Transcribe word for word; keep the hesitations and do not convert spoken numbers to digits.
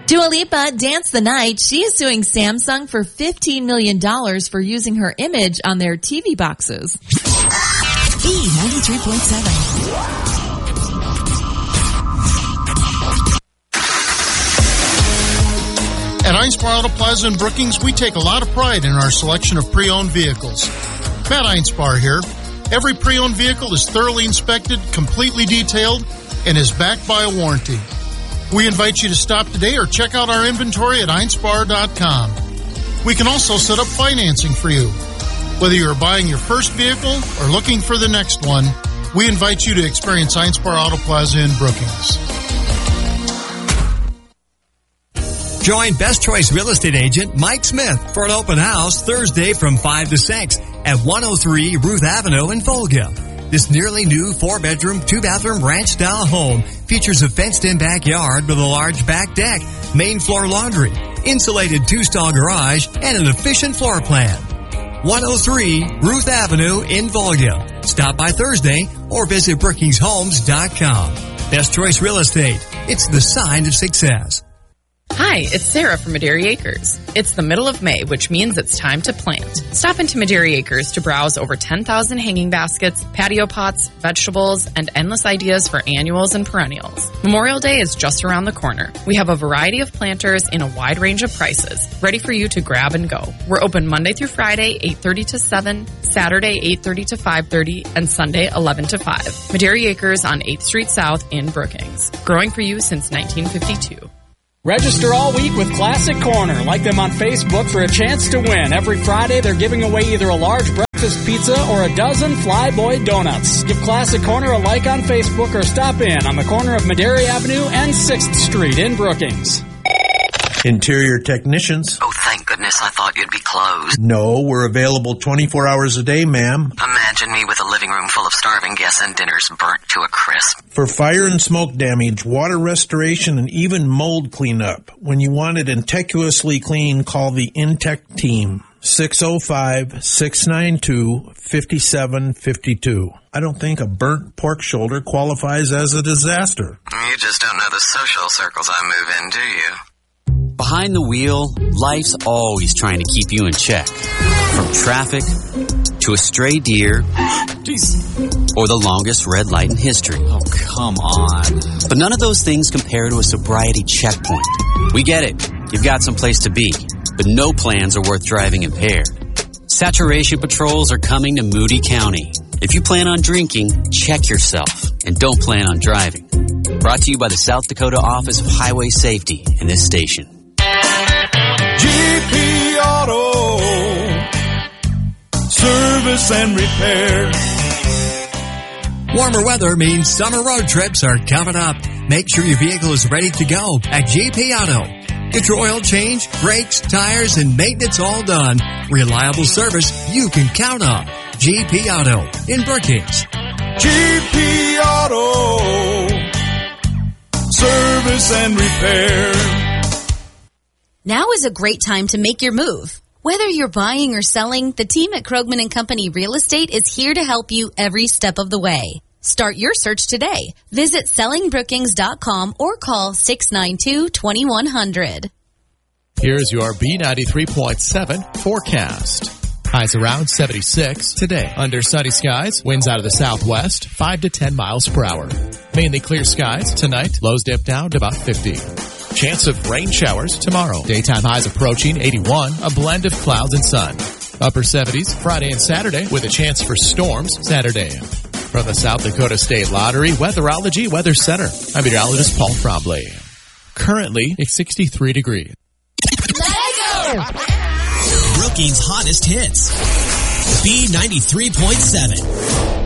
Dua Lipa, Dance the Night. She is suing Samsung for fifteen million dollars for using her image on their T V boxes. B ninety-three point seven. At Einspar Auto Plaza in Brookings, we take a lot of pride in our selection of pre-owned vehicles. Matt Einspar here. Every pre-owned vehicle is thoroughly inspected, completely detailed, and is backed by a warranty. We invite you to stop today or check out our inventory at einspar dot com. We can also set up financing for you. Whether you're buying your first vehicle or looking for the next one, we invite you to experience Einspar Auto Plaza in Brookings. Join Best Choice Real Estate Agent Mike Smith for an open house Thursday from five to six at one oh three Ruth Avenue in Folga. This nearly new four-bedroom, two-bathroom ranch-style home features a fenced-in backyard with a large back deck, main floor laundry, insulated two-stall garage, and an efficient floor plan. one oh three Ruth Avenue in Volga. Stop by Thursday or visit brookings homes dot com. Best Choice Real Estate. It's the sign of success. Hi, it's Sarah from Maderi Acres. It's the middle of May, which means it's time to plant. Stop into Maderi Acres to browse over ten thousand hanging baskets, patio pots, vegetables, and endless ideas for annuals and perennials. Memorial Day is just around the corner. We have a variety of planters in a wide range of prices, ready for you to grab and go. We're open Monday through Friday, eight thirty to seven, Saturday, eight thirty to five thirty, and Sunday, eleven to five. Maderi Acres on eighth Street South in Brookings. Growing for you since nineteen fifty-two. Register all week with Classic Corner. Like them on Facebook for a chance to win. Every Friday, they're giving away either a large breakfast pizza or a dozen Flyboy donuts. Give Classic Corner a like on Facebook or stop in on the corner of Maderi Avenue and sixth Street in Brookings. Interior technicians. Oh, thank goodness, I thought you'd be closed. No, we're available twenty-four hours a day, ma'am. Imagine me with a living room full of starving guests and dinners burnt to a crisp. For fire and smoke damage, water restoration, and even mold cleanup. When you want it meticulously clean, call the Intech team. six oh five, six nine two, five seven five two. I don't think a burnt pork shoulder qualifies as a disaster. You just don't know the social circles I move in, do you? Behind the wheel, life's always trying to keep you in check. From traffic to a stray deer or the longest red light in history. Oh, come on. But none of those things compare to a sobriety checkpoint. We get it. You've got some place to be, but no plans are worth driving impaired. Saturation patrols are coming to Moody County. If you plan on drinking, check yourself and don't plan on driving. Brought to you by the South Dakota Office of Highway Safety and this station. G P Auto Service and Repair. Warmer weather means summer road trips are coming up. Make sure your vehicle is ready to go at G P Auto. Get your oil change, brakes, tires, and maintenance all done. Reliable service you can count on. G P Auto in Brookings. G P Auto Service and Repair. Now is a great time to make your move. Whether you're buying or selling, the team at Krogman and Company Real Estate is here to help you every step of the way. Start your search today. Visit selling brookings dot com or call six nine two, two one zero zero. Here's your B ninety-three point seven forecast. Highs around seventy-six today. Under sunny skies, winds out of the southwest, five to ten miles per hour. Mainly clear skies tonight. Lows dip down to about fifty. Chance of rain showers tomorrow. Daytime highs approaching eighty-one, a blend of clouds and sun. Upper seventies Friday and Saturday with a chance for storms Saturday. From the South Dakota State Lottery Weatherology Weather Center, I'm meteorologist Paul Trombley. Currently, it's sixty-three degrees. Brookings' hottest hits. B ninety-three point seven.